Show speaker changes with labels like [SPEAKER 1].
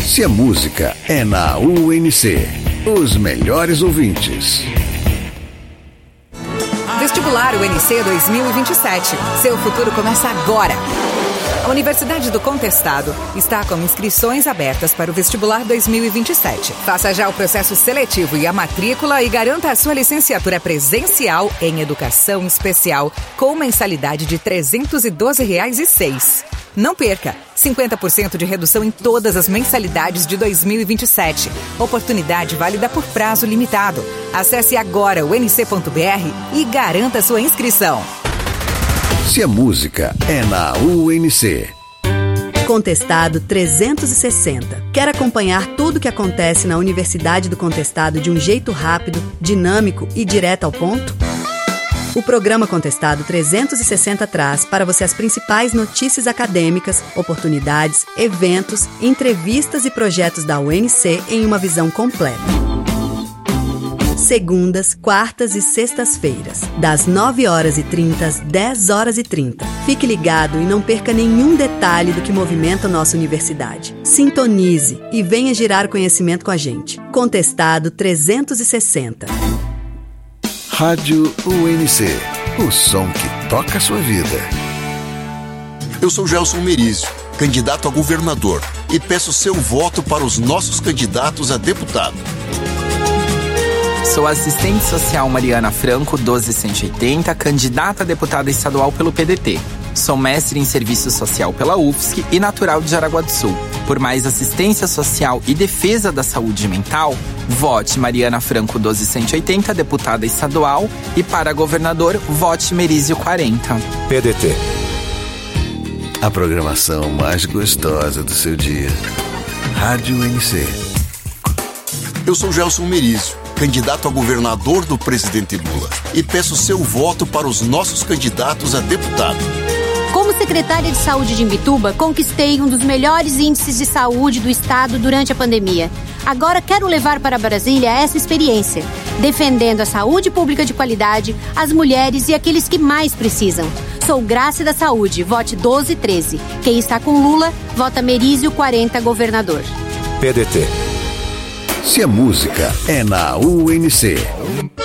[SPEAKER 1] Se a música é na UNC, os melhores ouvintes.
[SPEAKER 2] Vestibular UNC 2027. Seu futuro começa agora. A Universidade do Contestado está com inscrições abertas para o Vestibular 2027. Faça já o processo seletivo e a matrícula e garanta a sua licenciatura presencial em Educação Especial com mensalidade de R$ 312,06. Não perca! 50% de redução em todas as mensalidades de 2027. Oportunidade válida por prazo limitado. Acesse agora o unc.br e garanta sua inscrição.
[SPEAKER 1] Se a música é na UNC.
[SPEAKER 3] Contestado 360. Quer acompanhar tudo o que acontece na Universidade do Contestado de um jeito rápido, dinâmico e direto ao ponto? O programa Contestado 360 traz para você as principais notícias acadêmicas, oportunidades, eventos, entrevistas e projetos da UNC em uma visão completa. Segundas, quartas e sextas-feiras, das 9h30 às 10h30. Fique ligado e não perca nenhum detalhe do que movimenta a nossa universidade. Sintonize e venha girar conhecimento com a gente. Contestado 360.
[SPEAKER 1] Rádio UNC, o som que toca a sua vida.
[SPEAKER 4] Eu sou Gelson Merizio, candidato a governador, e peço seu voto para os nossos candidatos a deputado.
[SPEAKER 5] Sou assistente social Mariana Franco, 12180, candidata a deputada estadual pelo PDT. Sou mestre em serviço social pela UFSC e natural de Jaraguá do Sul. Por mais assistência social e defesa da saúde mental, vote Mariana Franco, 12180, deputada estadual, e para governador, vote Merizio 40.
[SPEAKER 4] PDT.
[SPEAKER 1] A programação mais gostosa do seu dia. Rádio UNC.
[SPEAKER 4] Eu sou Gelson Merizio, candidato a governador do presidente Lula, e peço seu voto para os nossos candidatos a deputado.
[SPEAKER 6] Como secretária de saúde de Imbituba, conquistei um dos melhores índices de saúde do estado durante a pandemia. Agora quero levar para Brasília essa experiência, defendendo a saúde pública de qualidade, as mulheres e aqueles que mais precisam. Sou Graça da Saúde, vote 1213. Quem está com Lula, vota Merizio 40, governador.
[SPEAKER 4] PDT.
[SPEAKER 1] Se a música é na UNC.